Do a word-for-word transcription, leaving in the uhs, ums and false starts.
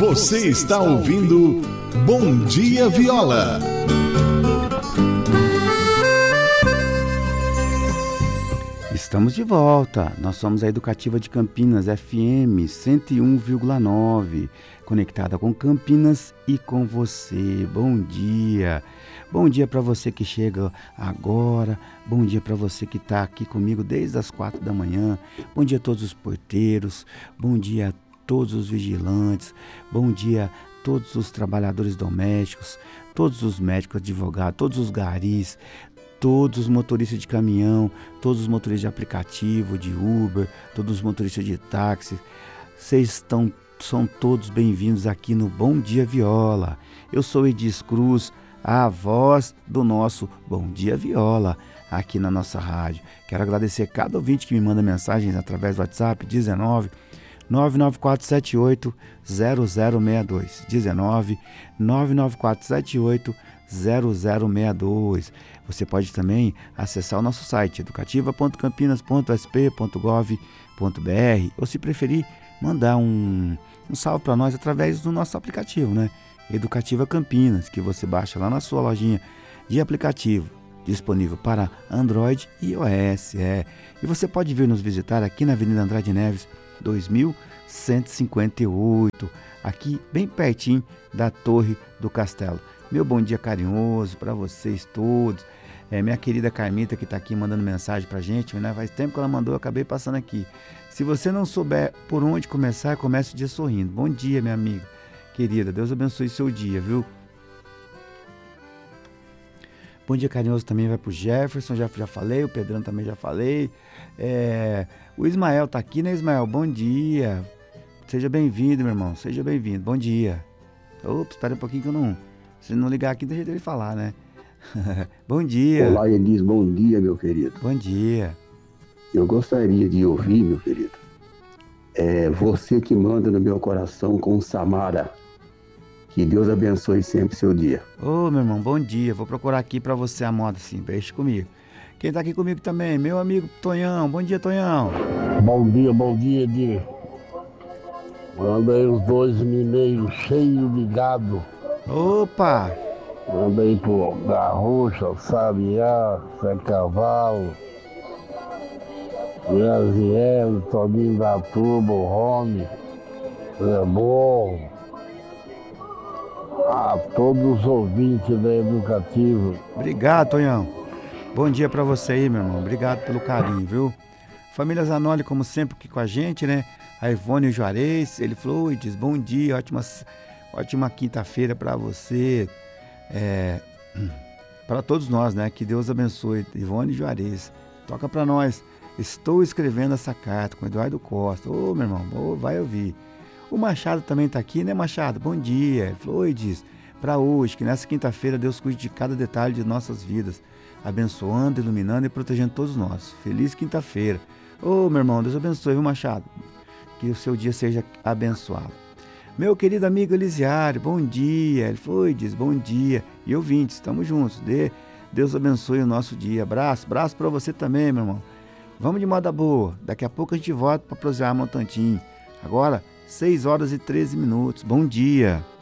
Você está ouvindo Bom Dia Viola. Estamos de volta. Nós somos a Educativa de Campinas, F M cento e um vírgula nove, conectada com Campinas e com você. Bom dia. Bom dia para você que chega agora. Bom dia para você que está aqui comigo desde as quatro da manhã. Bom dia a todos os porteiros. Bom dia a todos os vigilantes. Bom dia a todos os trabalhadores domésticos, todos os médicos, advogados, todos os garis, todos os motoristas de caminhão, todos os motoristas de aplicativo, de Uber, todos os motoristas de táxi. Vocês estão, são todos bem-vindos aqui no Bom Dia Viola. Eu sou Edis Cruz, a voz do nosso Bom Dia Viola, aqui na nossa rádio. Quero agradecer a cada ouvinte que me manda mensagens através do WhatsApp, dezenove, nove nove quatro sete oito, zero zero seis dois. dezenove, nove nove quatro sete oito, zero zero seis dois. Você pode também acessar o nosso site educativa ponto campinas ponto s p ponto gov ponto b r ou, se preferir, mandar um, um salve para nós através do nosso aplicativo, né? Educativa Campinas, que você baixa lá na sua lojinha de aplicativo, disponível para Android e iOS. É. E você pode vir nos visitar aqui na Avenida Andrade Neves, dois mil cento e cinquenta e oito, aqui bem pertinho da Torre do Castelo. Meu bom dia carinhoso para vocês todos. É, minha querida Carmita, que está aqui mandando mensagem para a gente, né? Faz tempo que ela mandou, eu acabei passando aqui. Se você não souber por onde começar, comece o dia sorrindo. Bom dia, minha amiga querida. Deus abençoe seu dia, viu? Bom dia carinhoso também vai para o Jefferson, já, já falei, o Pedrão também já falei. É, o Ismael está aqui, né, Ismael? Bom dia. Seja bem-vindo, meu irmão. Seja bem-vindo. Bom dia. Opa, espera um pouquinho que eu não... Se não ligar aqui, deixa ele falar, né? Bom dia. Olá, Elis, bom dia, meu querido. Bom dia. Eu gostaria de ouvir, meu querido, é você que manda no meu coração com Samara. Que Deus abençoe sempre seu dia. Ô, meu irmão, bom dia. Vou procurar aqui pra você a moda, assim, deixa comigo. Quem tá aqui comigo também, meu amigo Tonhão. Bom dia, Tonhão. Bom dia, bom dia, Edir. Manda aí os dois mineiros cheios de gado. Opa! Manda aí pro Garrucha, Sabiá, Zé Cavalo, Graziele, Toninho da Turbo, Rony, Zé Morro, a todos os ouvintes da Educativa. Obrigado, Tonhão. Bom dia pra você aí, meu irmão. Obrigado pelo carinho, viu? Família Zanoli, como sempre, aqui com a gente, né? A Ivone Juarez, ele falou, oi, diz, bom dia, ótima, ótima quinta-feira pra você. É, para todos nós, né? Que Deus abençoe. Ivone Juarez, toca para nós. Estou escrevendo essa carta com Eduardo Costa. Ô, oh, meu irmão, oh, vai ouvir. O Machado também tá aqui, né, Machado? Bom dia. Ele falou, oi, diz, para hoje, que nessa quinta-feira Deus cuide de cada detalhe de nossas vidas, abençoando, iluminando e protegendo todos nós. Feliz quinta-feira. Ô, oh, meu irmão, Deus abençoe, viu, Machado? Que o seu dia seja abençoado. Meu querido amigo Elisiário, bom dia. Ele foi, diz, bom dia. E ouvintes, estamos juntos. Dê, Deus abençoe o nosso dia. Abraço, abraço para você também, meu irmão. Vamos de moda boa. Daqui a pouco a gente volta para prosear Montantinho. Agora, seis horas e treze minutos. Bom dia.